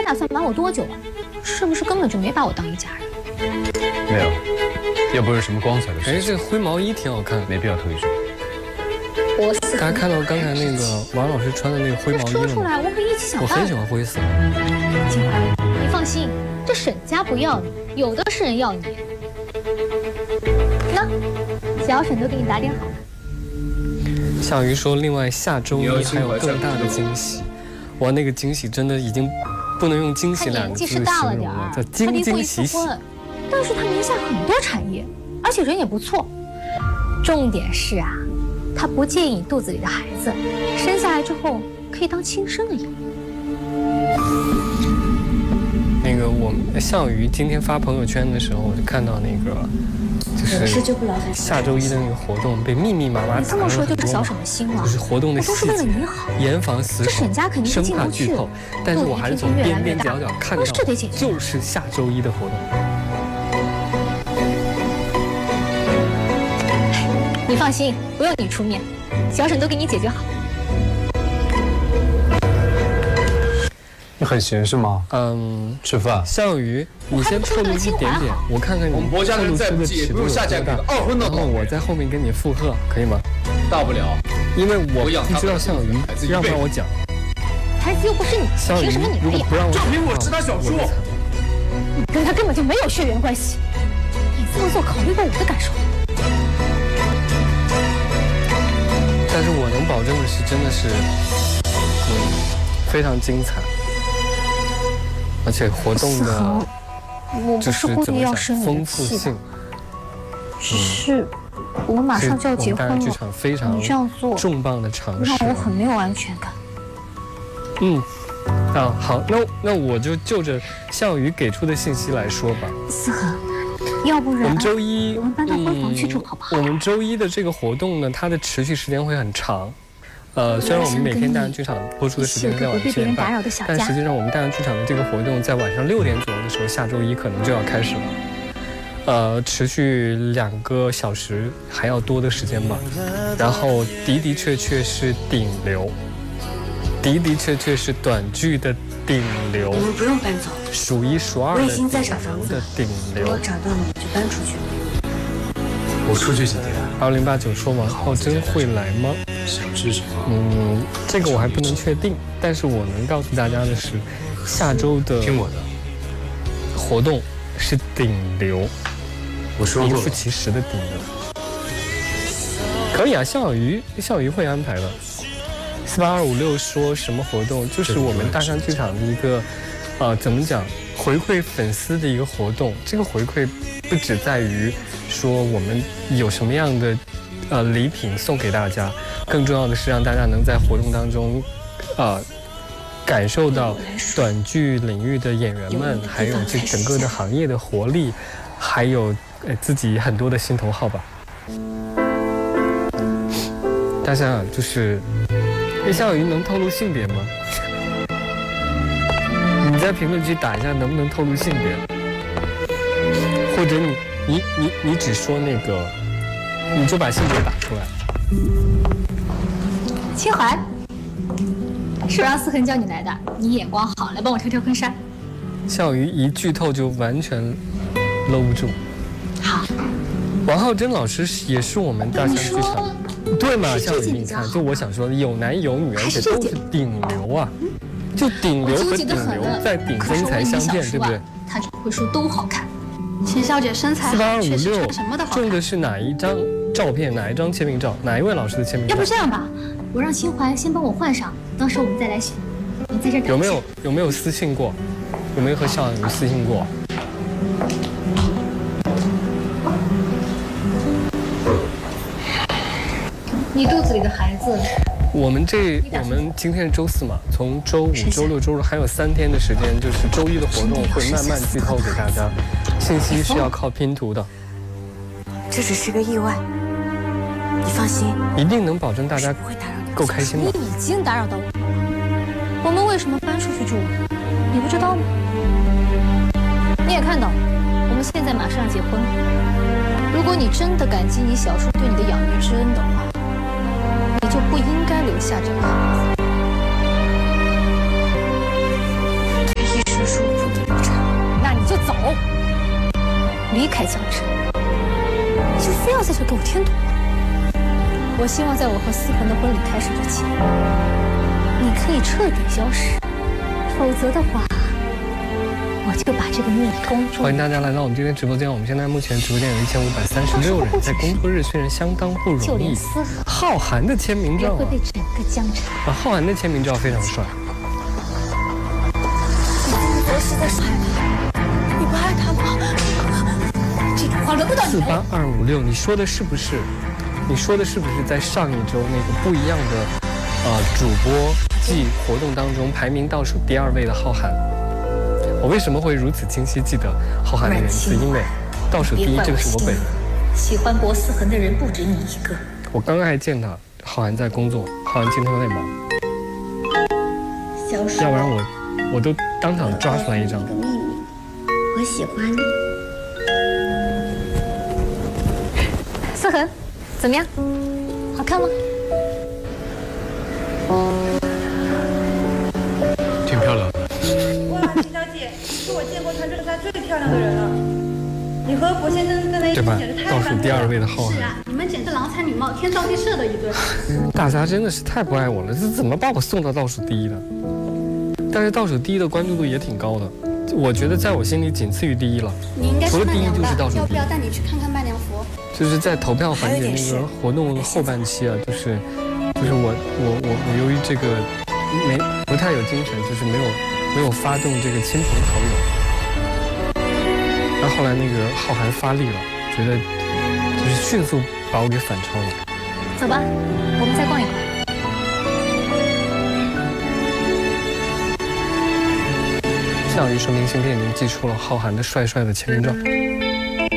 还打算瞒我多久啊？是不是根本就没把我当一家人？ 没有，又不是什么光彩的事。 哎，这灰毛衣挺好看， 没必要特意说。 大家看到刚才那个王老师穿的那个灰毛衣了吗？ 说出来，我可一起想办法。 我很喜欢灰色。 金怀，你放心，这沈家不要你，有的是人要你。那小沈都给你打点好了。 夏雨说，另外下周一还有更大的惊喜。哇，那个惊喜真的已经不能用惊喜两个字形容了，叫惊惊喜喜。 但是他名下很多产业，而且人也不错。重点是啊，他不介意你肚子里的孩子，生下来之后可以当亲生的养。 那个我项羽今天发朋友圈的时候，我就看到那个，就是下周一的那个活动被密密麻麻打了很多嘛，就是活动的细节，严防死守，生怕剧透。但是我还是从边边角角看到，就是下周一的活动。 你放心，不用你出面，小沈都给你解决好。 你很闲是吗？吃饭。 项羽，你先透露一点点，我看看你透露出的尺度有多大，然后我在后面跟你附和，可以吗？ 大不了， 因为我不知道项羽，让不让我讲？ 孩子又不是你，凭什么你来养？ 证明我是他小叔。 你跟他根本就没有血缘关系，你这么做考虑过我的感受？ 但是我能保证的是，真的是，非常精彩，而且活动的，就是怎么讲，丰富性。 只是我马上就要结婚了， 剧场非常你这样做重磅的尝试， 让我很没有安全感。 好，那我就着项羽给出的信息来说吧。 思恒，要不然我们周一我们搬到婚房去住好不好？ 我们周一的这个活动呢，它的持续时间会很长。虽然我们每天大洋剧场播出的时间在晚上7点半，但实际上我们大洋剧场的这个活动在晚上6点左右的时候，下周一可能就要开始了。持续2个小时还要多的时间吧。然后的确是顶流，的确是短剧的顶流。 你们不用搬走， 数1数2的顶流的顶流。 我找到了就搬出去。 我出去几天 ？2089说王浩真会来吗？ 想吃什么？ 这个我还不能确定，但是我能告诉大家的是，下周的听我的活动是顶流， 我说过名副其实的顶流。可以啊，项羽会安排的。48256说什么活动？就是我们大山剧场的一个，怎么讲，回馈粉丝的一个活动。这个回馈不只在于说我们有什么样的礼品送给大家，更重要的是让大家能在活动当中，感受到短剧领域的演员们，还有这整个的行业的活力，还有自己很多的心头好吧。大家就是项羽能透露性别吗？你在评论区打一下能不能透露性别，或者你只说那个，你就把性别打出来。 清怀，是让思恒叫你来的，你眼光好，来帮我挑挑婚纱。 项羽一剧透就完全搂不住。 好， 王浩真老师也是我们大山剧场。对嘛，项羽，你看，就我想说的，有男有女，而且都是顶流啊，就顶流和顶流在顶峰才相见，对不对？ 他这回书都好看。 秦小姐身材好，确实穿什么都好看。 中的是哪一张照片？哪一张签名照？哪一位老师的签名照？ 要不这样吧，我让清怀先帮我换上，到时候我们再来选。你在这等。 有没有私信过？有没有和项羽私信过？ 你肚子里的孩子， 我们今天是周4嘛，从周5、周6、周日还有3天的时间，就是周一的活动会慢慢剧透给大家，信息是要靠拼图的。 这只是个意外，你放心， 一定能保证大家够开心的。 你已经打扰到我了，我们为什么搬出去住，你不知道吗？你也看到，我们现在马上要结婚了。如果你真的感激你小叔对你的养育之恩的话，你就不应该留下这个孩子。 医生， 离开江城，你就非要在这给我添堵。我希望在我和思恒的婚礼开始之前，你可以彻底消失，否则的话，我就把这个秘密公诸。 欢迎大家来到我们今天直播间，我们现在目前直播间有1536人，在工作日虽然相当不容易。 就连思恒浩涵的签名照也会被整个江城。 浩涵的签名照非常帅。 我实在是害怕，你不爱他吗？ 这种话轮不到你了。 48256，你说的是不是？你说的是不是在上一周那个不一样的主播季活动当中排名倒数第2位的浩涵？我为什么会如此清晰记得浩涵的名字？因为倒数第一这个是我本人。 喜欢博思恒的人不止你一个。 我刚刚还见他，浩涵在工作，浩涵今天有点忙，要不然我都当场抓出来一张。 一个秘密，我喜欢你。 思恒，怎么样？好看吗？ 挺漂亮的。 哇，秦小姐，是我见过穿这个纱最漂亮的人了。你和博先生在那一起简直太倒数第2位的浩涵。 是啊，你们简直郎才女貌，天造地设的一对。 大家真的是太不爱我了，这怎么把我送到倒数第一的？但是倒数第一的关注度也挺高的，我觉得在我心里仅次于第一了。 你应该除了第一就是倒数第一。 要不要带你去看看伴娘服？ 就是在投票环节那个活动后半期啊，就是我由于这个不太有精神，就是没有发动这个亲朋好友。然后后来那个浩涵发力了，觉得就是迅速把我给反超了。 走吧，我们再逛一逛。 夏雨说明信片已经寄出了，浩涵的帅帅的签名照。